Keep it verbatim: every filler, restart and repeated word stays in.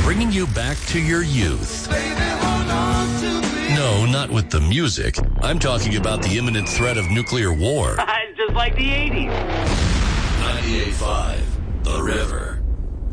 bringing you back to your youth. No, not with the music. I'm talking about the imminent threat of nuclear war. Just like the eighties. ninety-eight point five, The River.